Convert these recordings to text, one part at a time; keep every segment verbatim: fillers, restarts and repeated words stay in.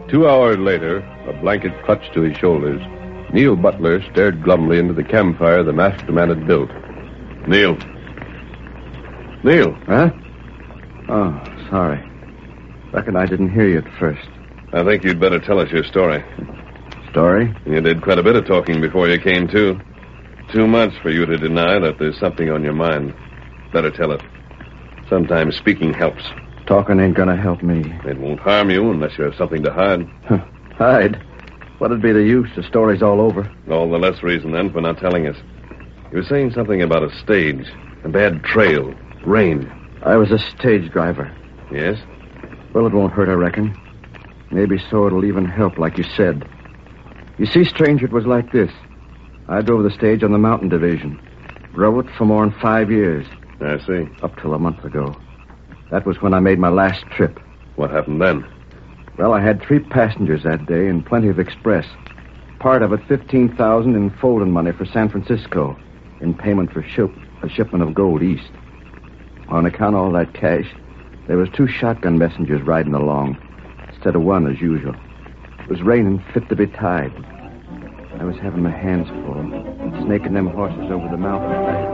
Two hours later, a blanket clutched to his shoulders, Neil Butler stared glumly into the campfire the masked man had built. Neil. Neil. Huh? Oh, sorry. Reckon I didn't hear you at first. I think you'd better tell us your story. Story? You did quite a bit of talking before you came to. Too much for you to deny that there's something on your mind. Better tell it. Sometimes speaking helps. Talking ain't gonna help me. It won't harm you unless you have something to hide. Hide? What'd be the use? The story's all over. All the less reason, then, for not telling us. You were saying something about a stage, a bad trail, rain. I was a stage driver. Yes? Well, it won't hurt, I reckon. Maybe so it'll even help, like you said. You see, stranger, it was like this. I drove the stage on the Mountain Division. Drove it for more than five years. I see. Up till a month ago. That was when I made my last trip. What happened then? Well, I had three passengers that day and plenty of express. Part of it, fifteen thousand dollars in folding money for San Francisco in payment for ship, a shipment of gold east. On account of all that cash, there was two shotgun messengers riding along instead of one as usual. It was raining fit to be tied. I was having my hands full, snaking them horses over the mountain.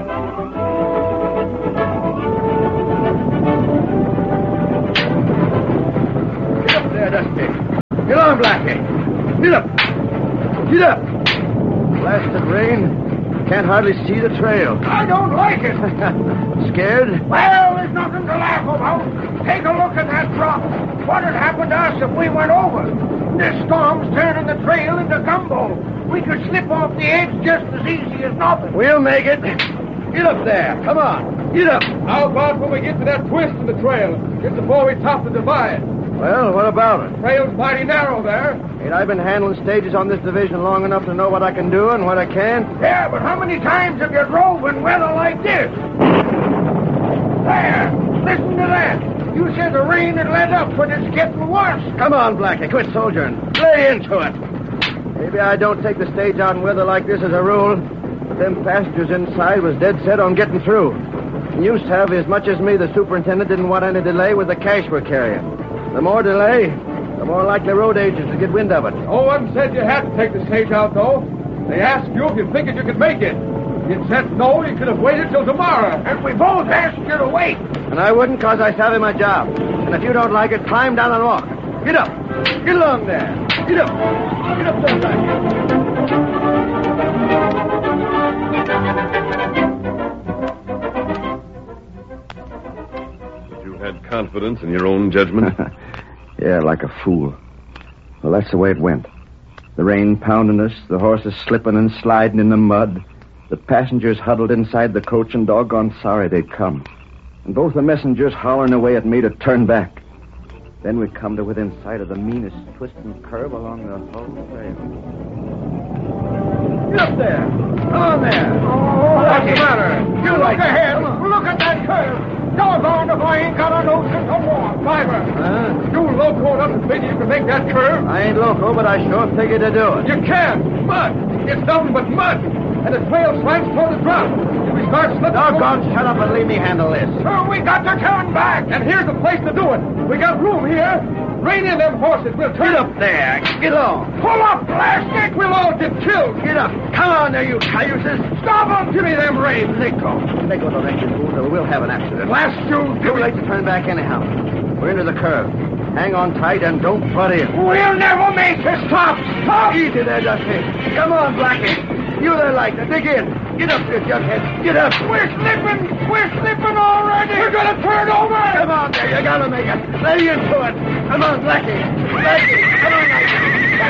Dusty. Get on, Blackie. Get up. Get up. Blasted rain. Can't hardly see the trail. I don't like it. Scared? Well, there's nothing to laugh about. Take a look at that drop. What'd happen to us if we went over? This storm's turning the trail into gumbo. We could slip off the edge just as easy as nothing. We'll make it. Get up there. Come on. Get up. How about when we get to that twist in the trail? Just before we top the divide. Well, what about it? Trail's mighty narrow there. Ain't I been handling stages on this division long enough to know what I can do and what I can't? Yeah, but how many times have you drove in weather like this? There! Listen to that! You said the rain had let up, but it's getting worse. Come on, Blackie. Quit soldiering. Lay into it. Maybe I don't take the stage out in weather like this as a rule, but them passengers inside was dead set on getting through. And used to have as much as me, the superintendent didn't want any delay with the cash we're carrying. The more delay, the more likely road agents to get wind of it. No one said you had to take the stage out, though. They asked you if you figured you could make it. If you said no, you could have waited till tomorrow. And we both asked you to wait. And I wouldn't, because I savvy my job. And if you don't like it, climb down and walk. Get up. Get along there. Get up. Get up there, Blackie. Had confidence in your own judgment? Yeah, like a fool. Well, that's the way it went. The rain pounding us, the horses slipping and sliding in the mud, the passengers huddled inside the coach and doggone sorry they'd come. And both the messengers hollering away at me to turn back. Then we come to within sight of the meanest twist and curve along the whole trail. Get up there! Come on there! Oh, what's the matter? You look ahead! Look at that curve! Doggone if I ain't got a notion to walk. Driver, Huh? you locoed up and figured you could make that curve? I ain't loco, but I sure figured to do it. You can't. Mud. It's nothing but mud. And the trail slants toward the drop. If we start slipping... Doggone, shut up and leave me handle this. So we got to turn back. And here's the place to do it. We got room here. Rein in them horses. We'll turn... Get up there. Get on. Pull up, plastic. We'll all get killed. Get up. Come on there, you cayuses. Stop them. Give me them reins. Nico. Nico, don't make it move, or we'll have an accident. Blast you. Too late to turn back anyhow. We're into the curve. Hang on tight and don't butt in. We'll never make it. Stop. Stop. Easy there, Dusty. Come on, Blackie. You there, Lighter. Dig in. Get up, you jughead. Get up. We're slipping. We're slipping already. We're going to turn over. Come on there. You gotta make it. Lay into it. Come on, Blackie. Blackie. Come on, Lighter.